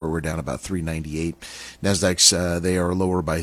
we're down about 398. Nasdaq's they are lower by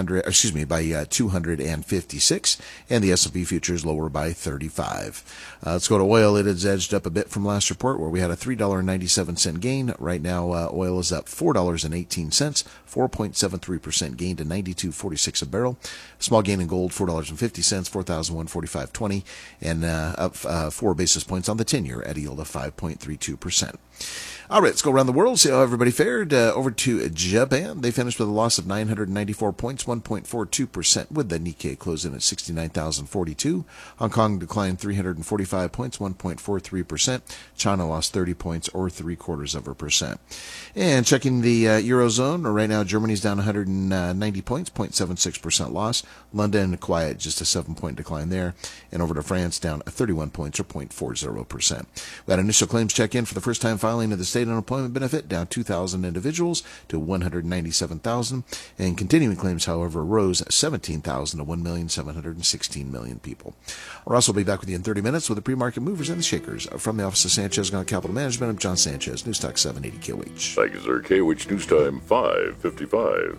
256, and the S&P futures lower by 35. Let's go to oil. It has edged up a bit from last report, where we had a $3.97 gain. Right now, oil is up $4.18, 4.73% gain to $92.46 a barrel. Small gain in gold, $4.50, 4,145.20, and up 4 basis points on the 10-year at a yield of 5.32%. All right, let's go around the world, see how everybody fared. Over to Japan. They finished with a loss of 994 points, 1.42%, with the Nikkei closing at 69,042. Hong Kong declined 345 points, 1.43%. China lost 30 points, or 0.75%. And checking the Eurozone, right now Germany's down 190 points, 0.76% loss. London, quiet, just a 7-point decline there. And over to France, down 31 points, or 0.40%. We had initial claims check-in for the first time filing of the state unemployment benefit, down 2,000 individuals to 197,000. And continuing claims, however, rose 17,000 to 1,716,000 people. Ross will be back with you in 30 minutes with the pre-market movers and the shakers. From the office of Sanchez Gun Capital Management, I'm John Sanchez, News Talk 780 KOH. Thank you, sir. KOH News Time 5:55.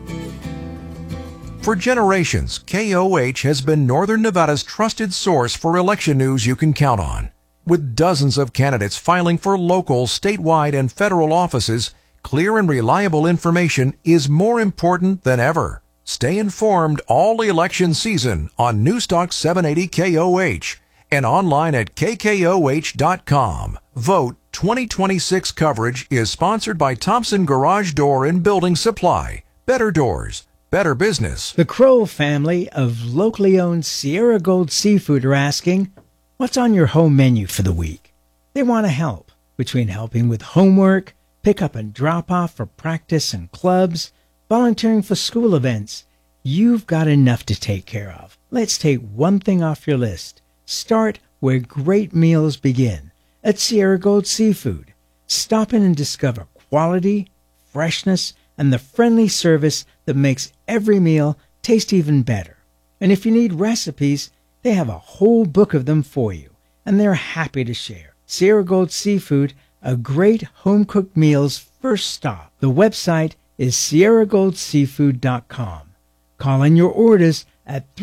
For generations, KOH has been Northern Nevada's trusted source for election news you can count on. With dozens of candidates filing for local, statewide, and federal offices, clear and reliable information is more important than ever. Stay informed all election season on Newstalk 780 KOH and online at KKOH.com. Vote 2026 coverage is sponsored by Thompson Garage Door and Building Supply. Better doors, better business. The Kroll family of locally owned Sierra Gold Seafood are asking, what's on your home menu for the week? They want to help, between helping with homework, pick up and drop off for practice and clubs, volunteering for school events. You've got enough to take care of. Let's take one thing off your list. Start where great meals begin, at Sierra Gold Seafood. Stop in and discover quality, freshness, and the friendly service that makes every meal taste even better. And if you need recipes, they have a whole book of them for you, and they're happy to share. Sierra Gold Seafood, a great home-cooked meal's first stop. The website is sierragoldseafood.com. Call in your orders at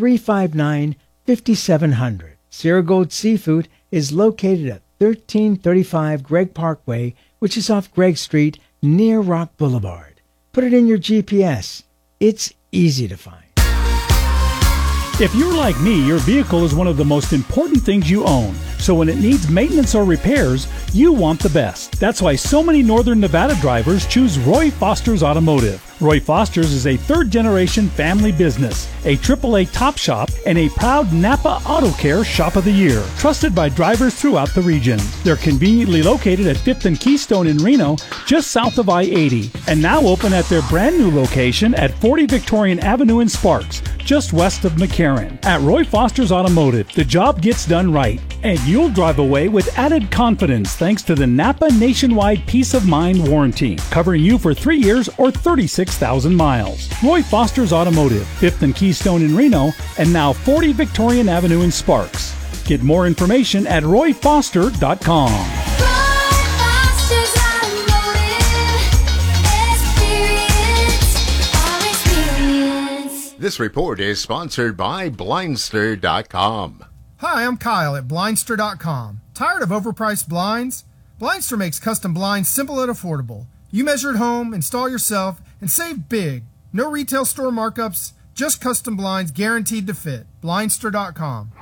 359-5700. Sierra Gold Seafood is located at 1335 Gregg Parkway, which is off Gregg Street near Rock Boulevard. Put it in your GPS. It's easy to find. If you're like me, your vehicle is one of the most important things you own. So when it needs maintenance or repairs, you want the best. That's why so many Northern Nevada drivers choose Roy Foster's Automotive. Roy Foster's is a third-generation family business, a AAA top shop, and a proud Napa Auto Care Shop of the Year, trusted by drivers throughout the region. They're conveniently located at 5th and Keystone in Reno, just south of I-80, and now open at their brand new location at 40 Victorian Avenue in Sparks, just west of McCarran. At Roy Foster's Automotive, the job gets done right, and you'll drive away with added confidence thanks to the Napa Nationwide Peace of Mind warranty, covering you for 3 years or 36,000 miles. Roy Foster's Automotive, 5th and Keystone in Reno, and now 40 Victorian Avenue in Sparks. Get more information at royfoster.com. This report is sponsored by Blindster.com. Hi, I'm Kyle at Blindster.com. Tired of overpriced blinds? Blindster makes custom blinds simple and affordable. You measure at home, install yourself, and save big. No retail store markups, just custom blinds guaranteed to fit. Blindster.com.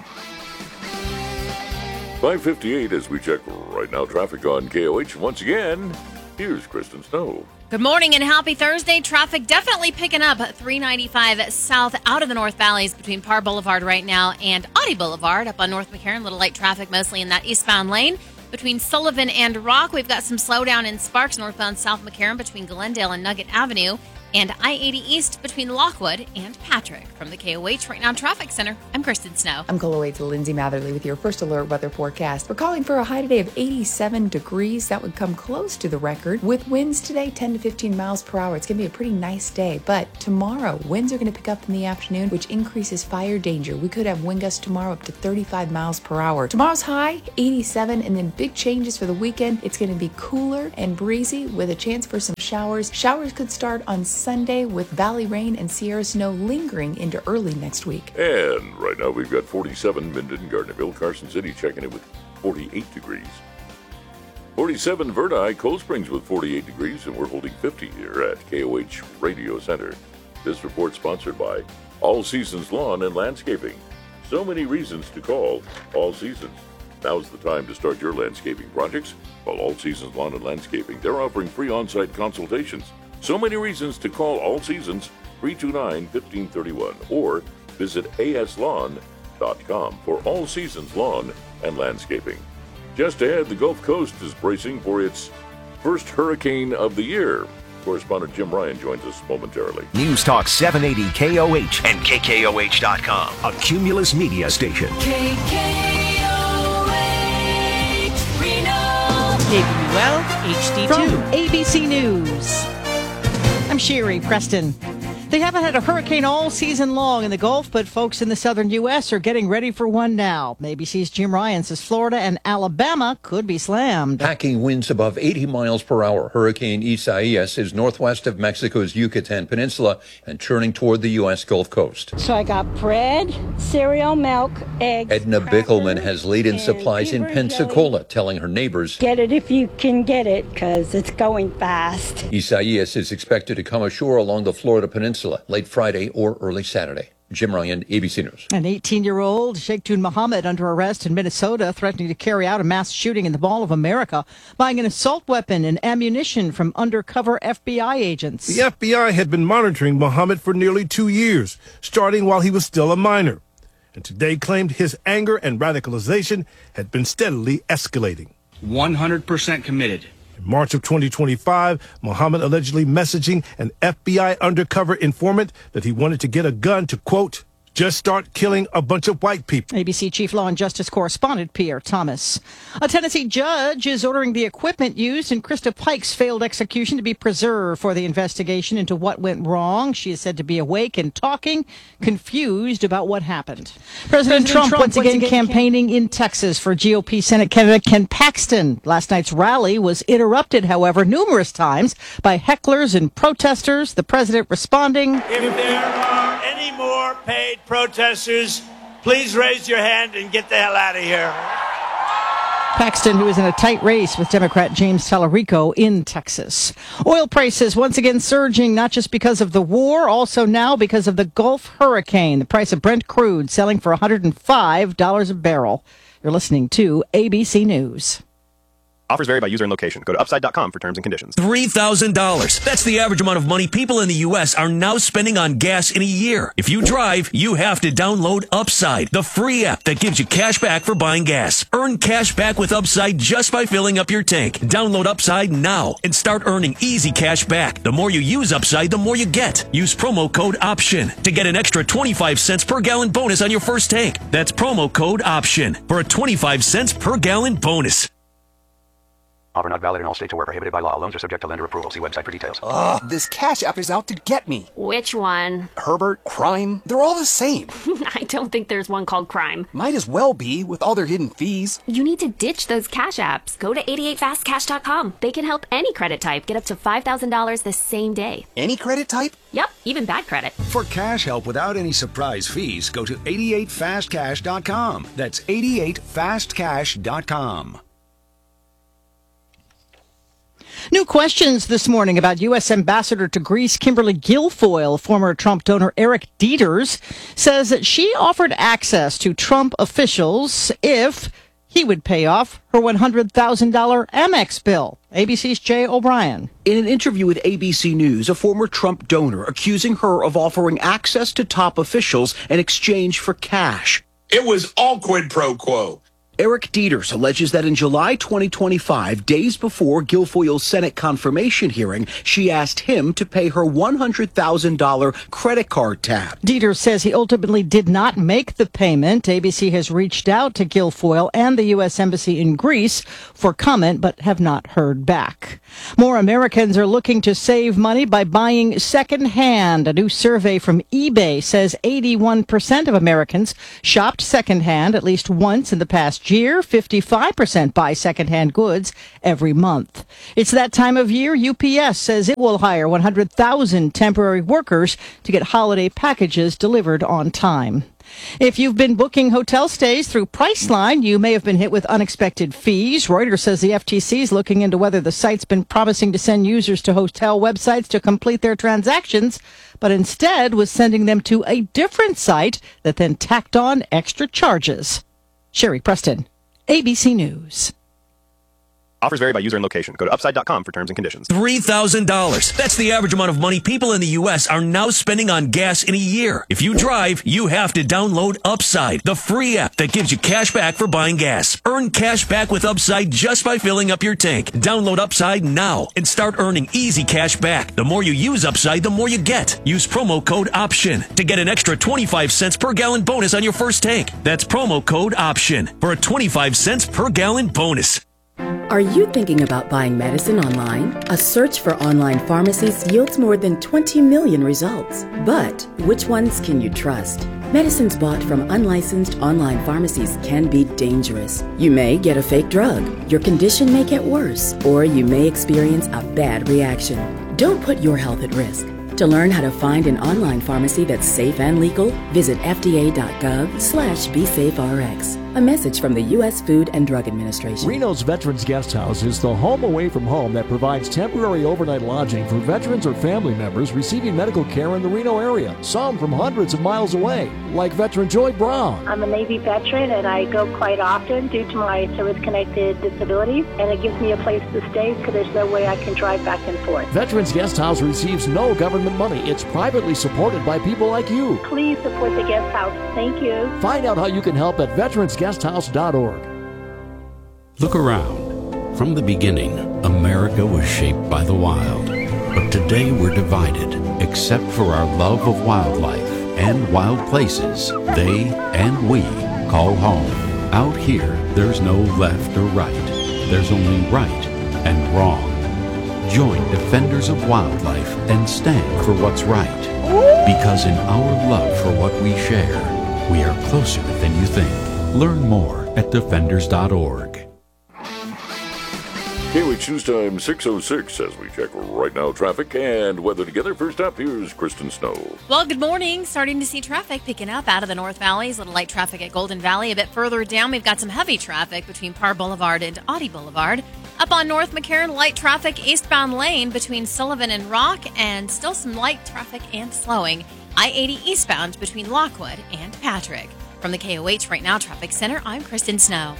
5:58 as we check right now traffic on KOH. Once again, here's Kristen Snow. Good morning and happy Thursday. Traffic definitely picking up at 395 south out of the North Valleys between Parr Boulevard right now and Audie Boulevard up on North McCarran. Little light traffic mostly in that eastbound lane. Between Sullivan and Rock, we've got some slowdown in Sparks, northbound South McCarran between Glendale and Nugget Avenue. And I-80 East between Lockwood and Patrick. From the KOH Right Now Traffic Center, I'm Kristen Snow. I'm KOH Lindsay Matherly with your first alert weather forecast. We're calling for a high today of 87 degrees. That would come close to the record. With winds today, 10 to 15 miles per hour. It's going to be a pretty nice day. But tomorrow, winds are going to pick up in the afternoon, which increases fire danger. We could have wind gusts tomorrow up to 35 miles per hour. Tomorrow's high, 87, and then big changes for the weekend. It's going to be cooler and breezy with a chance for some showers. Showers could start on Sunday with valley rain and Sierra snow lingering into early next week. And right now we've got 47 Minden, Gardnerville, Carson City checking in with 48 degrees. 47 Verdi, Cold Springs with 48 degrees, and we're holding 50 here at KOH Radio Center. This report sponsored by All Seasons Lawn and Landscaping. So many reasons to call All Seasons. Now's the time to start your landscaping projects. Call All Seasons Lawn and Landscaping. They're offering free on-site consultations. So many reasons to call All Seasons, 329-1531, or visit aslawn.com for All Seasons Lawn and Landscaping. Just ahead, the Gulf Coast is bracing for its first hurricane of the year. Correspondent Jim Ryan joins us momentarily. News Talk 780 KOH and KKOH.com, a Cumulus media station. KKOH Reno. KBUL HD2. From ABC News. I'm Sherry Preston. They haven't had a hurricane all season long in the Gulf, but folks in the southern U.S. are getting ready for one now. ABC's Jim Ryan says Florida and Alabama could be slammed. Packing winds above 80 miles per hour. Hurricane Isaias is northwest of Mexico's Yucatan Peninsula and turning toward the U.S. Gulf Coast. So I got bread, cereal, milk, eggs. Edna Bickelman has laid-in supplies in Pensacola, telling her neighbors, "Get it if you can get it, because it's going fast." Isaias is expected to come ashore along the Florida Peninsula late Friday or early Saturday. Jim Ryan, ABC News. An 18-year-old Sheikhtun Mohammed under arrest in Minnesota, threatening to carry out a mass shooting in the Mall of America, buying an assault weapon and ammunition from undercover FBI agents. The FBI had been monitoring Mohammed for nearly 2 years, starting while he was still a minor, and today claimed his anger and radicalization had been steadily escalating. 100% committed. In March of 2025, Mohammed allegedly messaging an FBI undercover informant that he wanted to get a gun to, quote, just start killing a bunch of white people. ABC Chief Law and Justice Correspondent Pierre Thomas. A Tennessee judge is ordering the equipment used in Krista Pike's failed execution to be preserved for the investigation into what went wrong. She is said to be awake and talking, confused about what happened. President Trump once again campaigning in Texas for GOP Senate candidate Ken Paxton. Last night's rally was interrupted, however, numerous times by hecklers and protesters. The president responding, "If there are any more paid protesters, please raise your hand and get the hell out of here." Paxton, who is in a tight race with Democrat James Tallarico in Texas. Oil prices once again surging, not just because of the war, also now because of the Gulf hurricane. The price of Brent crude selling for $105 a barrel. You're listening to ABC News. Offers vary by user and location. Go to upside.com for terms and conditions. $3,000. That's the average amount of money people in the U.S. are now spending on gas in a year. If you drive, you have to download Upside, the free app that gives you cash back for buying gas. Earn cash back with Upside just by filling up your tank. Download Upside now and start earning easy cash back. The more you use Upside, the more you get. Use promo code OPTION to get an extra 25 cents per gallon bonus on your first tank. That's promo code OPTION for a 25 cents per gallon bonus. Offer not valid in all states or where prohibited by law. Loans are subject to lender approval. See website for details. Ugh, this Cash App is out to get me. Which one? Herbert, Crime, they're all the same. I don't think there's one called Crime. Might as well be, with all their hidden fees. You need to ditch those Cash Apps. Go to 88fastcash.com. They can help any credit type get up to $5,000 the same day. Any credit type? Yep, even bad credit. For cash help without any surprise fees, go to 88fastcash.com. That's 88fastcash.com. New questions this morning about U.S. Ambassador to Greece Kimberly Guilfoyle. Former Trump donor Eric Dieters says that she offered access to Trump officials if he would pay off her $100,000 Amex bill. ABC's Jay O'Brien. In an interview with ABC News, a former Trump donor accusing her of offering access to top officials in exchange for cash. It was all quid pro quo. Eric Dieters alleges that in July 2025, days before Guilfoyle's Senate confirmation hearing, she asked him to pay her $100,000 credit card tab. Dieters says he ultimately did not make the payment. ABC has reached out to Guilfoyle and the U.S. Embassy in Greece for comment, but have not heard back. More Americans are looking to save money by buying secondhand. A new survey from eBay says 81% of Americans shopped secondhand at least once in the past last year, 55% buy secondhand goods every month. It's that time of year. UPS says it will hire 100,000 temporary workers to get holiday packages delivered on time. If you've been booking hotel stays through Priceline, you may have been hit with unexpected fees. Reuters says the FTC is looking into whether the site's been promising to send users to hotel websites to complete their transactions, but instead was sending them to a different site that then tacked on extra charges. Sherry Preston, ABC News. Offers vary by user and location. Go to upside.com for terms and conditions. $3,000. That's the average amount of money people in the U.S. are now spending on gas in a year. If you drive, you have to download Upside, the free app that gives you cash back for buying gas. Earn cash back with Upside just by filling up your tank. Download Upside now and start earning easy cash back. The more you use Upside, the more you get. Use promo code OPTION to get an extra 25 cents per gallon bonus on your first tank. That's promo code OPTION for a 25 cents per gallon bonus. Are you thinking about buying medicine online? A search for online pharmacies yields more than 20 million results. But which ones can you trust? Medicines bought from unlicensed online pharmacies can be dangerous. You may get a fake drug, your condition may get worse, or you may experience a bad reaction. Don't put your health at risk. To learn how to find an online pharmacy that's safe and legal, visit fda.gov/BeSafeRx. A message from the U.S. Food and Drug Administration. Reno's Veterans Guest House is the home away from home that provides temporary overnight lodging for veterans or family members receiving medical care in the Reno area, some from hundreds of miles away, like veteran Joy Brown. I'm a Navy veteran and I go quite often due to my service-connected disability, and it gives me a place to stay because there's no way I can drive back and forth. Veterans Guest House receives no government money. It's privately supported by people like you. Please support the guest house. Thank you. Find out how you can help at veteransguesthouse.org. Look around. From the beginning, America was shaped by the wild. But today we're divided, except for our love of wildlife and wild places they and we call home. Out here, there's no left or right. There's only right and wrong. Join Defenders of Wildlife and stand for what's right. Because in our love for what we share, we are closer than you think. Learn more at defenders.org. KOH News Time 6:06 as we check right now traffic and weather together. First up, here's Kristen Snow. Well, good morning. Starting to see traffic picking up out of the North Valleys. Little light traffic at Golden Valley. A bit further down, we've got some heavy traffic between Parr Boulevard and Audie Boulevard. Up on North McCarran, light traffic eastbound lane between Sullivan and Rock, and still some light traffic and slowing. I-80 eastbound between Lockwood and Patrick. From the KOH Right Now Traffic Center, I'm Kristen Snow.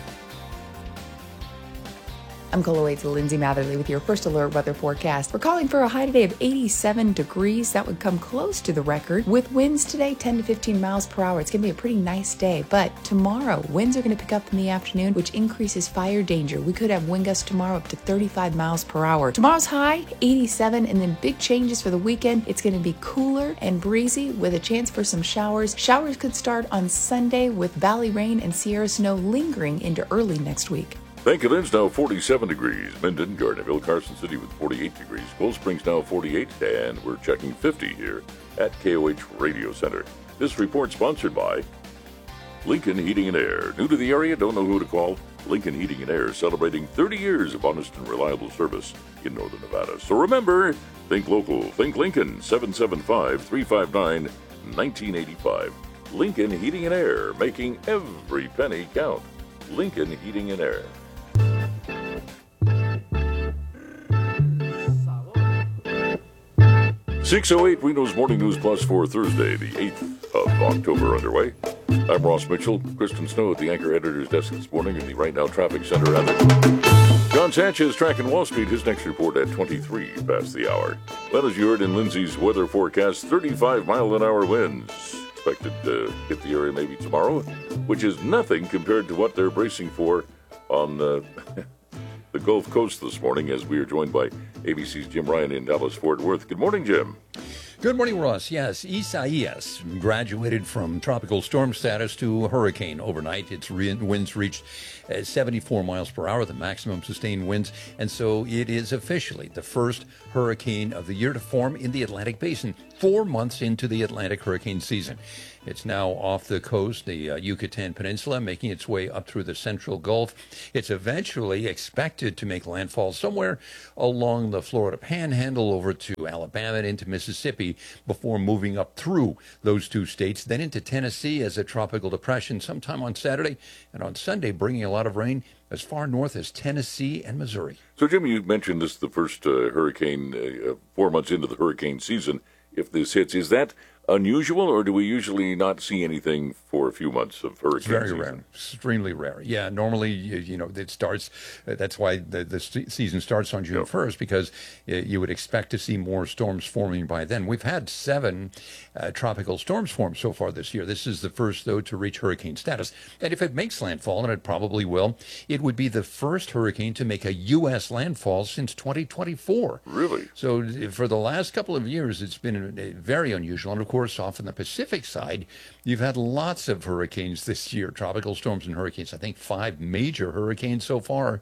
I'm KOH's Lindsay Matherly with your first alert weather forecast. We're calling for a high today of 87 degrees. That would come close to the record. With winds today, 10 to 15 miles per hour. It's going to be a pretty nice day. But tomorrow, winds are going to pick up in the afternoon, which increases fire danger. We could have wind gusts tomorrow up to 35 miles per hour. Tomorrow's high, 87, and then big changes for the weekend. It's going to be cooler and breezy with a chance for some showers. Showers could start on Sunday with valley rain and Sierra snow lingering into early next week. Thank you. It's now 47 degrees. Minden, Gardnerville, Carson City with 48 degrees. Cold Springs now 48, and we're checking 50 here at KOH Radio Center. This report sponsored by Lincoln Heating and Air. New to the area, don't know who to call? Lincoln Heating and Air, celebrating 30 years of honest and reliable service in Northern Nevada. So remember, think local, think Lincoln, 775-359-1985. Lincoln Heating and Air, making every penny count. Lincoln Heating and Air. 6:08 Reno's Morning News Plus for Thursday, the 8th of October underway. I'm Ross Mitchell. Kristen Snow at the anchor editor's desk this morning in the Right Now Traffic Center. John Sanchez tracking Wall Street. His next report at 23 past the hour. Well, as you heard in Lindsay's weather forecast, 35-mile-an-hour winds expected to hit the area maybe tomorrow, which is nothing compared to what they're bracing for on the Gulf Coast this morning, as we are joined by ABC's Jim Ryan in Dallas-Fort Worth. Good morning, Jim. Good morning, Ross. Yes, Isaias graduated from tropical storm status to hurricane overnight. Its winds reached 74 miles per hour, the maximum sustained winds, and so it is officially the first hurricane of the year to form in the Atlantic Basin. 4 months into the Atlantic hurricane season. It's now off the coast, the Yucatan Peninsula, making its way up through the central Gulf. It's eventually expected to make landfall somewhere along the Florida Panhandle over to Alabama and into Mississippi before moving up through those two states, then into Tennessee as a tropical depression sometime on Saturday, and on Sunday bringing a lot of rain as far north as Tennessee and Missouri. So, Jim, you mentioned this the first hurricane 4 months into the hurricane season. If this hits, is that unusual, or do we usually not see anything for a few months of hurricane season? Very rare, extremely rare. Yeah, normally, it starts, that's why the season starts on June 1st, because you would expect to see more storms forming by then. We've had 7 tropical storms form so far this year. This is the first, though, to reach hurricane status. And if it makes landfall, and it probably will, it would be the first hurricane to make a U.S. landfall since 2024. Really? So for the last couple of years, it's been very unusual. And of course, off on the Pacific side, you've had lots of hurricanes this year, tropical storms and hurricanes. I think 5 major hurricanes so far.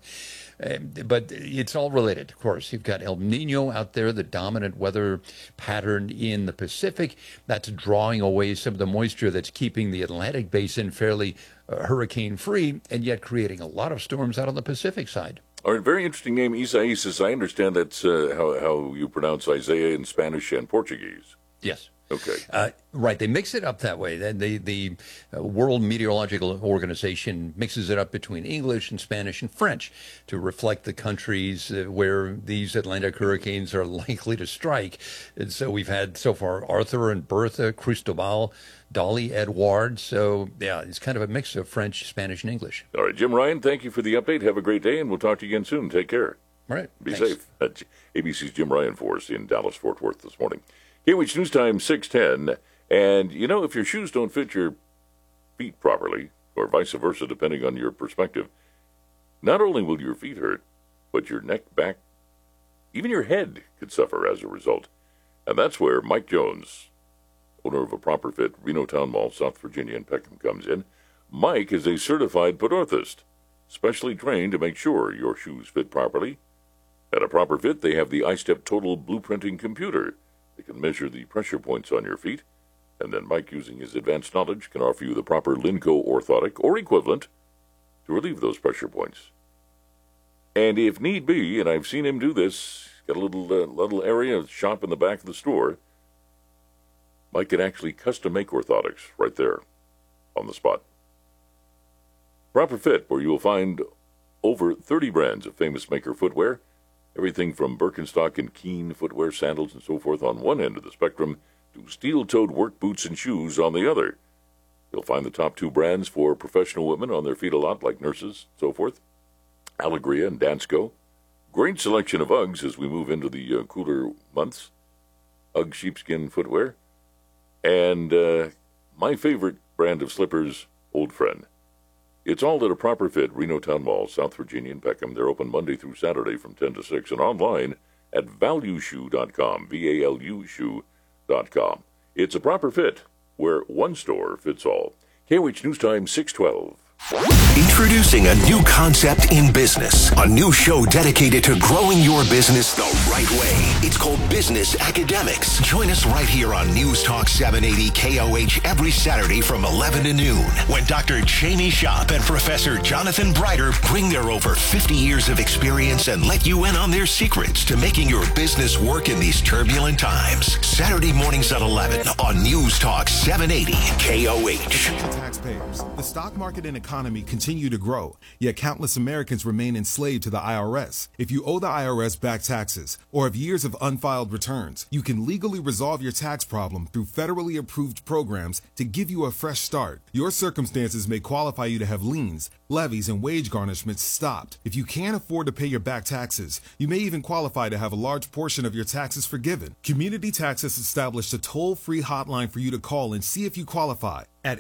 But it's all related, of course. You've got El Nino out there, the dominant weather pattern in the Pacific. That's drawing away some of the moisture that's keeping the Atlantic basin fairly hurricane-free, and yet creating a lot of storms out on the Pacific side. All right, very interesting name, Isaias. I understand that's how you pronounce Isaiah in Spanish and Portuguese. Yes. Okay. Right. They mix it up that way. The World Meteorological Organization mixes it up between English and Spanish and French to reflect the countries where these Atlantic hurricanes are likely to strike. And so we've had so far Arthur and Bertha, Cristobal, Dolly, Edouard. So, yeah, it's kind of a mix of French, Spanish, and English. All right, Jim Ryan, thank you for the update. Have a great day, and we'll talk to you again soon. Take care. All right. Be safe. ABC's Jim Ryan for us in Dallas-Fort Worth this morning. KWH News Time, 6:10. And, if your shoes don't fit your feet properly, or vice versa, depending on your perspective, not only will your feet hurt, but your neck, back, even your head could suffer as a result. And that's where Mike Jones, owner of a Proper Fit, Reno Town Mall, South Virginia, and Peckham, comes in. Mike is a certified podorthist, specially trained to make sure your shoes fit properly. At a Proper Fit, they have the iStep Total Blueprinting computer. They can measure the pressure points on your feet, and then Mike, using his advanced knowledge, can offer you the proper Linco orthotic or equivalent to relieve those pressure points. And if need be, and I've seen him do this, got a little area shop in the back of the store, Mike can actually custom make orthotics right there on the spot. Proper Fit, where you will find over 30 brands of famous maker footwear, everything from Birkenstock and Keen footwear, sandals, and so forth on one end of the spectrum to steel-toed work boots and shoes on the other. You'll find the top 2 brands for professional women on their feet a lot, like nurses, so forth, Allegria and Dansko. Great selection of Uggs as we move into the cooler months. Ugg sheepskin footwear. And my favorite brand of slippers, Old Friend. It's all at a Proper Fit, Reno Town Mall, South Virginia, and Peckham. They're open Monday through Saturday from 10 to 6 and online at valueshoe.com, VALU shoe.com. It's a Proper Fit, where one store fits all. KWH News Time, 6:12. Introducing a new concept in business, a new show dedicated to growing your business the right way. It's called Business Academics. Join us right here on News Talk 780 KOH every Saturday from 11 to noon when Dr. Jamie Shop and Professor Jonathan Brighter bring their over 50 years of experience and let you in on their secrets to making your business work in these turbulent times. Saturday mornings at 11 on News Talk 780 KOH. Taxpayers, the stock market and economy continue to grow, yet countless Americans remain enslaved to the IRS. If you owe the IRS back taxes or have years of unfiled returns, you can legally resolve your tax problem through federally approved programs to give you a fresh start. Your circumstances may qualify you to have liens, levies, and wage garnishments stopped. If you can't afford to pay your back taxes, you may even qualify to have a large portion of your taxes forgiven. Community Tax has established a toll-free hotline for you to call and see if you qualify at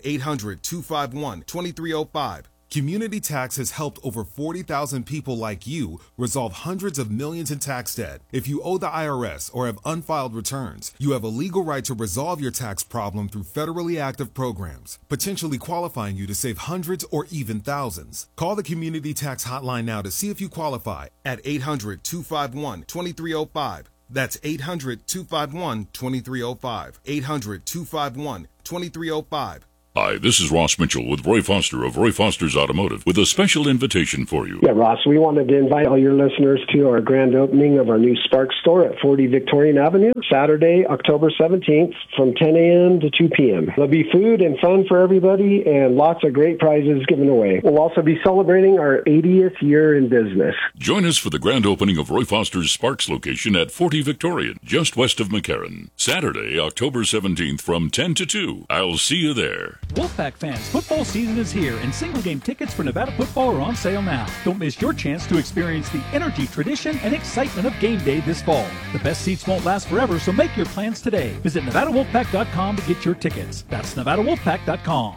800-251-2305. Community Tax has helped over 40,000 people like you resolve hundreds of millions in tax debt. If you owe the IRS or have unfiled returns, you have a legal right to resolve your tax problem through federally active programs, potentially qualifying you to save hundreds or even thousands. Call the Community Tax Hotline now to see if you qualify at 800-251-2305. That's 800-251-2305. 800-251-2305. Hi, this is Ross Mitchell with Roy Foster of Roy Foster's Automotive with a special invitation for you. Yeah, Ross, we wanted to invite all your listeners to our grand opening of our new Sparks store at 40 Victorian Avenue, Saturday, October 17th from 10 a.m. to 2 p.m. There'll be food and fun for everybody and lots of great prizes given away. We'll also be celebrating our 80th year in business. Join us for the grand opening of Roy Foster's Sparks location at 40 Victorian, just west of McCarran. Saturday, October 17th from 10 to 2. I'll see you there. Wolfpack fans, football season is here, and single-game tickets for Nevada football are on sale now. Don't miss your chance to experience the energy, tradition, and excitement of game day this fall. The best seats won't last forever, so make your plans today. Visit NevadaWolfpack.com to get your tickets. That's NevadaWolfpack.com.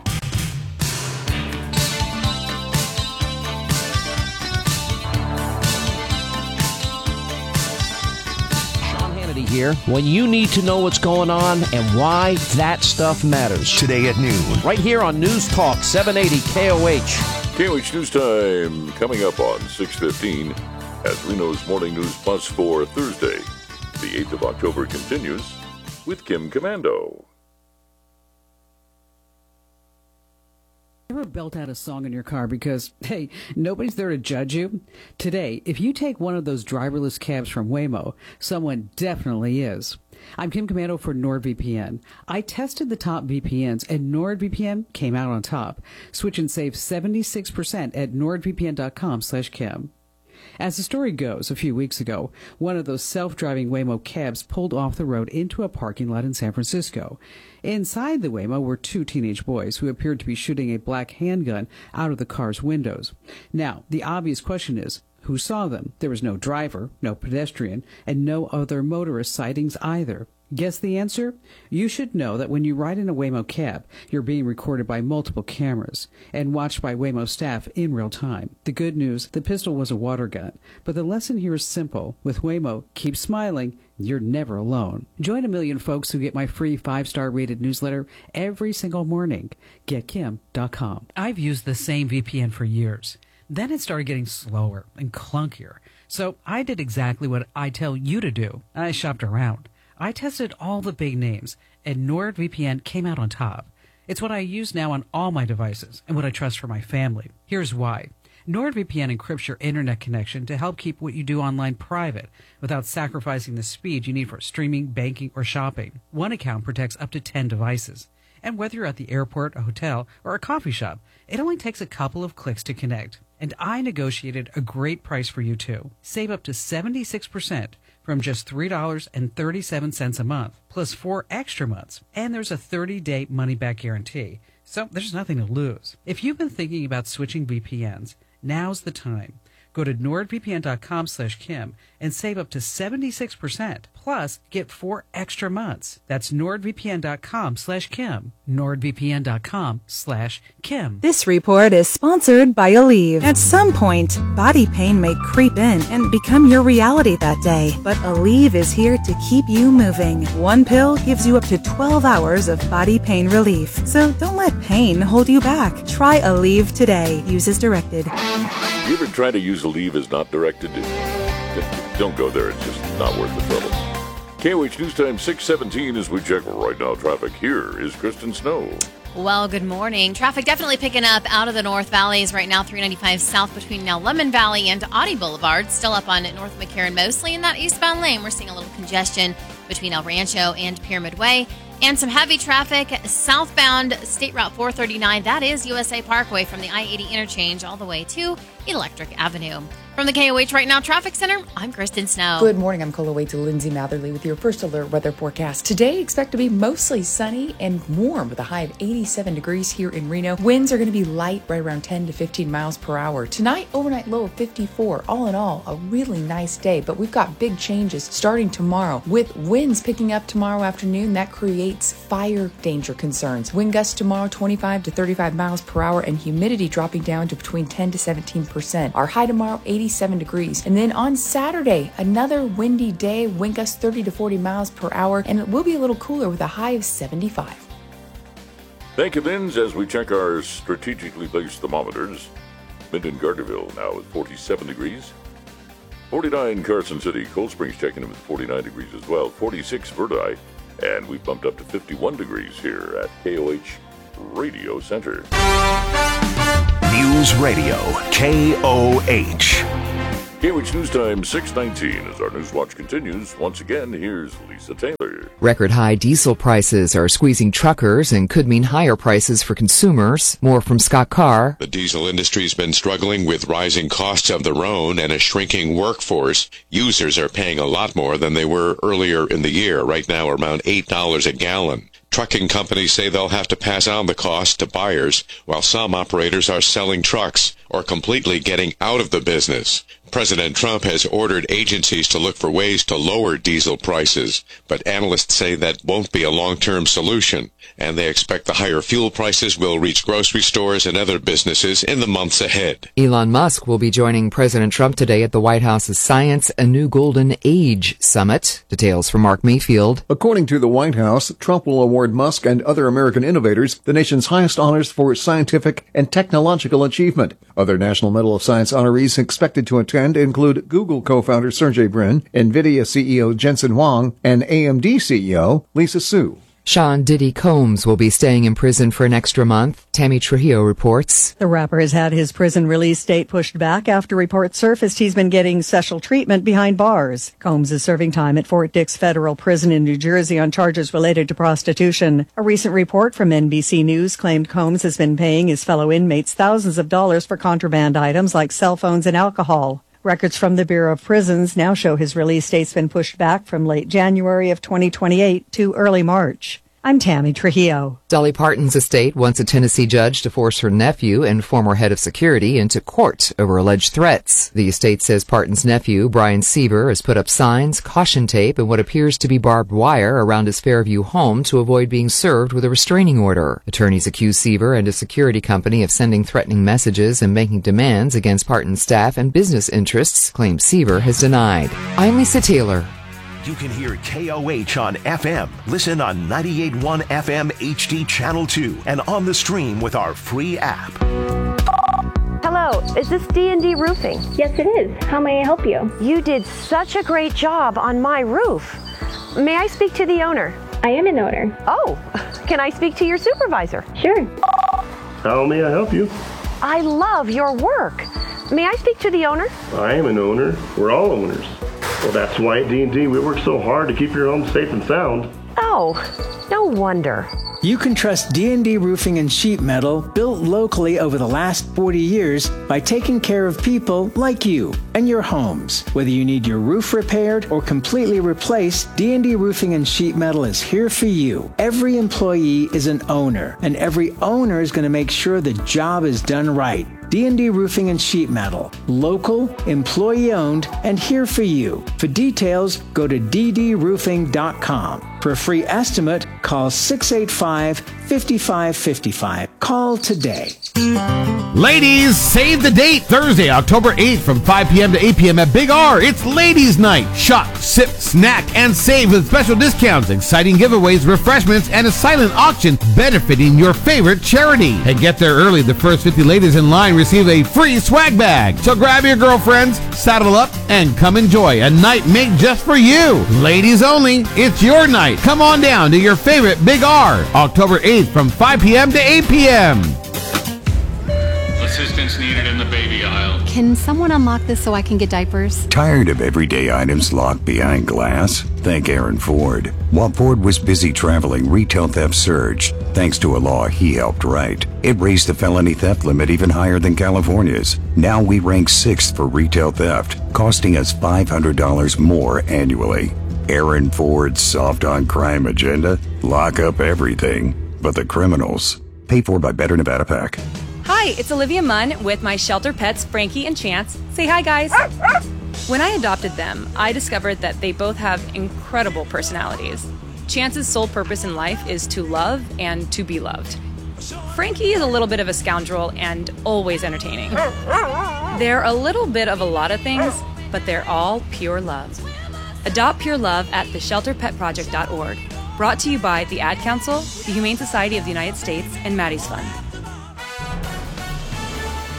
Here when you need to know what's going on and why that stuff matters. Today at noon. Right here on News Talk 780 KOH. KOH News Time coming up on 6:15 as Reno's Morning News Plus for Thursday. The 8th of October continues with Kim Commando. Ever belt out a song in your car because, hey, nobody's there to judge you? Today, if you take one of those driverless cabs from Waymo, someone definitely is. I'm Kim Commando for NordVPN. I tested the top VPNs, and NordVPN came out on top. Switch and save 76% at nordvpn.com/Kim. As the story goes, a few weeks ago, one of those self-driving Waymo cabs pulled off the road into a parking lot in San Francisco. Inside the Waymo were two teenage boys who appeared to be shooting a black handgun out of the car's windows. Now, the obvious question is, who saw them? There was no driver, no pedestrian, and no other motorist sightings either. Guess the answer? You should know that when you ride in a Waymo cab, you're being recorded by multiple cameras and watched by Waymo staff in real time. The good news, the pistol was a water gun. But the lesson here is simple. With Waymo, keep smiling. You're never alone. Join a million folks who get my free 5-star rated newsletter every single morning. GetKim.com. I've used the same VPN for years. Then it started getting slower and clunkier. So I did exactly what I tell you to do. I shopped around. I tested all the big names, and NordVPN came out on top. It's what I use now on all my devices and what I trust for my family. Here's why. NordVPN encrypts your internet connection to help keep what you do online private without sacrificing the speed you need for streaming, banking, or shopping. One account protects up to 10 devices. And whether you're at the airport, a hotel, or a coffee shop, it only takes a couple of clicks to connect. And I negotiated a great price for you too. Save up to 76% from just $3.37 a month, plus 4 extra months. And there's a 30-day money-back guarantee. So there's nothing to lose. If you've been thinking about switching VPNs, now's the time. Go to nordvpn.com/Kim and save up to 76%. Plus, get 4 extra months. That's nordvpn.com/Kim. nordvpn.com/Kim. This report is sponsored by Aleve. At some point, body pain may creep in and become your reality that day. But Aleve is here to keep you moving. One pill gives you up to 12 hours of body pain relief. So don't let pain hold you back. Try Aleve today. Use as directed. You ever try to use Aleve as not directed? Don't go there. It's just not worth the trouble. KOH News Time 6:17 as we check right now traffic. Here is Kristen Snow. Well, good morning. Traffic definitely picking up out of the North Valleys right now. 395 south between now Lemon Valley and Audie Boulevard. Still up on North McCarran, mostly in that eastbound lane. We're seeing a little congestion between El Rancho and Pyramid Way. And some heavy traffic southbound State Route 439. That is USA Parkway from the I-80 interchange all the way to Electric Avenue. From the KOH Right Now Traffic Center, I'm Kristen Snow. Good morning. I'm Cola Wade to Lindsay Matherly with your first alert weather forecast. Today, expect to be mostly sunny and warm with a high of 87 degrees here in Reno. Winds are going to be light, right around 10 to 15 miles per hour. Tonight, overnight low of 54. All in all, a really nice day, but we've got big changes starting tomorrow. With winds picking up tomorrow afternoon, that creates fire danger concerns. Wind gusts tomorrow 25 to 35 miles per hour and humidity dropping down to between 10 to 17%. Our high tomorrow, 87 degrees. And then on Saturday, another windy day, wind gusts 30 to 40 miles per hour, and it will be a little cooler with a high of 75. Thank you, Linz, as we check our strategically placed thermometers. Minden Gardnerville now at 47 degrees. 49 Carson City. Cold Springs checking in with 49 degrees as well. 46 Verdi. And we bumped up to 51 degrees here at KOH Radio Center. News Radio, KOH. KOH News Time 6:19 as our News Watch continues. Once again, here's Lisa Taylor. Record high diesel prices are squeezing truckers and could mean higher prices for consumers. More from Scott Carr. The diesel industry's been struggling with rising costs of their own and a shrinking workforce. Users are paying a lot more than they were earlier in the year, right now around $8 a gallon. Trucking companies say they'll have to pass on the cost to buyers, while some operators are selling trucks or completely getting out of the business. President Trump has ordered agencies to look for ways to lower diesel prices, but analysts say that won't be a long-term solution, and they expect the higher fuel prices will reach grocery stores and other businesses in the months ahead. Elon Musk will be joining President Trump today at the White House's Science, a New Golden Age Summit. Details from Mark Mayfield. According to the White House, Trump will award Musk and other American innovators the nation's highest honors for scientific and technological achievement. Other National Medal of Science honorees expected to attend include Google co-founder Sergey Brin, NVIDIA CEO Jensen Huang, and AMD CEO Lisa Su. Sean Diddy Combs will be staying in prison for an extra month. Tammy Trujillo reports. The rapper has had his prison release date pushed back after reports surfaced he's been getting special treatment behind bars. Combs is serving time at Fort Dix Federal Prison in New Jersey on charges related to prostitution. A recent report from NBC News claimed Combs has been paying his fellow inmates thousands of dollars for contraband items like cell phones and alcohol. Records from the Bureau of Prisons now show his release date's been pushed back from late January of 2028 to early March. I'm Tammy Trujillo. Dolly Parton's estate wants a Tennessee judge to force her nephew and former head of security into court over alleged threats. The estate says Parton's nephew, Brian Sieber, has put up signs, caution tape, and what appears to be barbed wire around his Fairview home to avoid being served with a restraining order. Attorneys accuse Sieber and a security company of sending threatening messages and making demands against Parton's staff and business interests, claims Sieber has denied. I'm Lisa Taylor. You can hear KOH on FM. Listen on 98.1 FM HD Channel 2 and on the stream with our free app. Hello, is this D&D Roofing? Yes, it is. How may I help you? You did such a great job on my roof. May I speak to the owner? I am an owner. Oh, can I speak to your supervisor? Sure. How may I help you? I love your work. May I speak to the owner? I am an owner. We're all owners. Well, that's why at D&D we work so hard to keep your home safe and sound. Oh, no wonder. You can trust D&D Roofing and Sheet Metal, built locally over the last 40 years, by taking care of people like you and your homes. Whether you need your roof repaired or completely replaced, D&D Roofing and Sheet Metal is here for you. Every employee is an owner, and every owner is going to make sure the job is done right. D&D Roofing and Sheet Metal. Local, employee-owned, and here for you. For details, go to ddroofing.com. For a free estimate, call 685-5555. Call today. Ladies, save the date. Thursday, October 8th from 5 p.m. to 8 p.m. at Big R. It's Ladies' Night. Shop, sip, snack, and save with special discounts, exciting giveaways, refreshments, and a silent auction benefiting your favorite charity. And get there early. The first 50 ladies in line receive a free swag bag. So grab your girlfriends, saddle up, and come enjoy a night made just for you. Ladies only. It's your night. Come on down to your favorite Big R. October 8th from 5 p.m. to 8 p.m. Assistance needed in the baby aisle. Can someone unlock this so I can get diapers? Tired of everyday items locked behind glass? Thank Aaron Ford. While Ford was busy traveling, retail theft surged. Thanks to a law he helped write. It raised the felony theft limit even higher than California's. Now we rank 6th for retail theft, costing us $500 more annually. Aaron Ford's soft on crime agenda? Lock up everything but the criminals. Paid for by Better Nevada PAC. Hi, it's Olivia Munn with my shelter pets, Frankie and Chance. Say hi, guys. When I adopted them, I discovered that they both have incredible personalities. Chance's sole purpose in life is to love and to be loved. Frankie is a little bit of a scoundrel and always entertaining. They're a little bit of a lot of things, but they're all pure love. Adopt pure love at theshelterpetproject.org. Brought to you by the Ad Council, the Humane Society of the United States, and Maddie's Fund.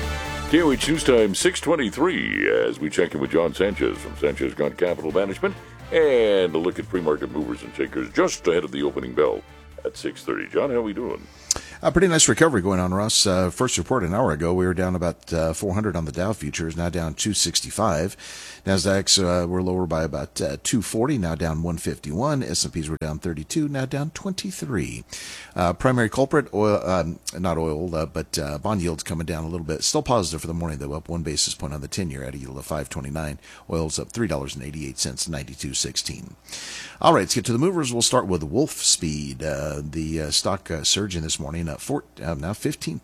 KOH News Time 6:23 as we check in with John Sanchez from Sanchez Grant Capital Management and a look at pre-market movers and shakers just ahead of the opening bell at 6:30. John, how are we doing? A pretty nice recovery going on, Russ. First report an hour ago, we were down about 400 on the Dow futures, now down 265. Nasdaq's were lower by about 240, now down 151. S&Ps were down 32, now down 23. Primary culprit, oil, not oil, but bond yields coming down a little bit. Still positive for the morning, though, up 1 basis point on the 10-year at a yield of 5.29. Oil's up $3.88, 92.16. All right, let's get to the movers. We'll start with Wolfspeed. The stock surging this morning, now 15.08%,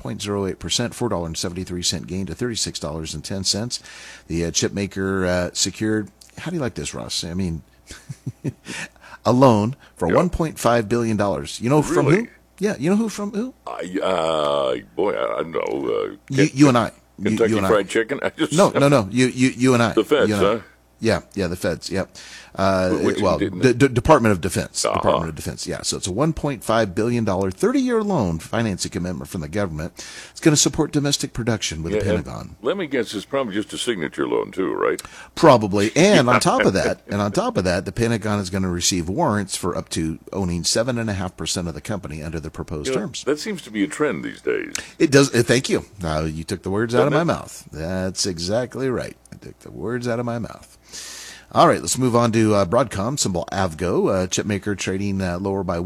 $4.73 gain to $36.10. The chip maker secured, how do you like this, Russ? I mean, a loan for $1.5 billion. You know from who? Yeah, you know who from who? I don't know. You and I. Kentucky you and Fried I. Chicken? No. You and I. The Feds, huh? Yeah, the Feds, yeah. Department of Defense. Department of Defense, yeah. So it's a $1.5 billion 30-year loan financing commitment from the government. It's going to support domestic production with the Pentagon. Let me guess, it's probably just a signature loan too, right? Probably. And on top of that, the Pentagon is going to receive warrants for up to owning 7.5% of the company under the proposed terms. That seems to be a trend these days. It does. Thank you. You took the words out of my mouth. That's exactly right. I took the words out of my mouth. All right, let's move on to Broadcom, symbol AVGO, chip maker trading lower by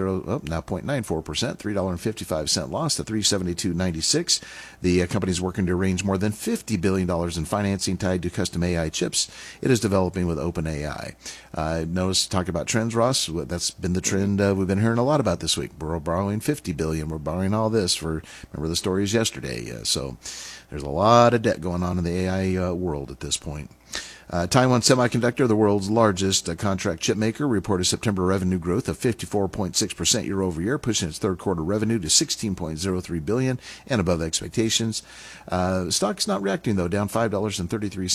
0.94%, $3.55 loss to $372.96. The company's working to arrange more than $50 billion in financing tied to custom AI chips it is developing with OpenAI. Notice, talk about trends, Ross. That's been the trend we've been hearing a lot about this week. We're borrowing $50 billion. We're borrowing all this for, remember the stories yesterday. So there's a lot of debt going on in the AI world at this point. Taiwan Semiconductor, the world's largest contract chip maker, reported September revenue growth of 54.6% year over year, pushing its third quarter revenue to $16.03 billion and above expectations. Stock's not reacting, though, down $5.33,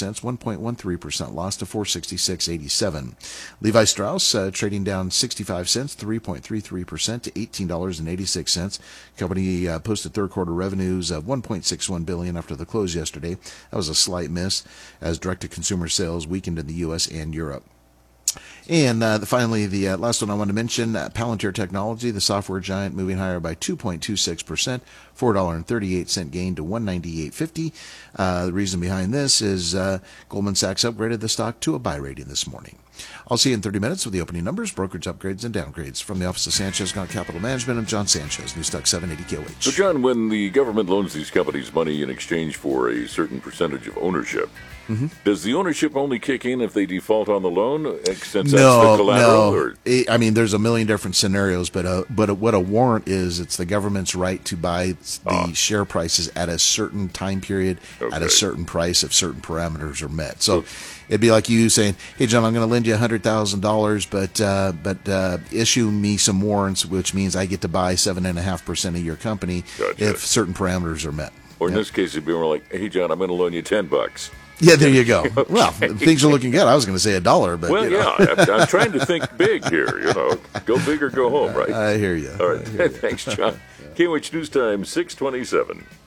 1.13% loss to $466.87. Levi Strauss trading down 65 cents, 3.33% to $18.86. Company posted third quarter revenues of $1.61 billion after the close yesterday. That was a slight miss as direct-to-consumer sales weakened in the U.S. and Europe. And finally, the last one I want to mention, Palantir Technology, the software giant, moving higher by 2.26%, $4.38 gain to $198.50. The reason behind this is Goldman Sachs upgraded the stock to a buy rating this morning. I'll see you in 30 minutes with the opening numbers, brokerage upgrades, and downgrades. From the office of Sanchez Grant Capital Management, I'm John Sanchez, Newstalk 780 KOH. So, John, when the government loans these companies money in exchange for a certain percentage of ownership, does the ownership only kick in if they default on the loan, since that's the collateral? Or? I mean, there's a million different scenarios, but what a warrant is, it's the government's right to buy the share prices at a certain time period, at a certain price if certain parameters are met. So it'd be like you saying, hey, John, I'm going to lend you $100,000, but issue me some warrants, which means I get to buy 7.5% of your company if certain parameters are met. Or in this case, it'd be more like, hey, John, I'm going to loan you $10. Yeah, there you go. Well, things are looking good. I was going to say $1, but I'm trying to think big here. Go big or go home, right? I hear you. All right, thanks, John. KOH News Time 6:27.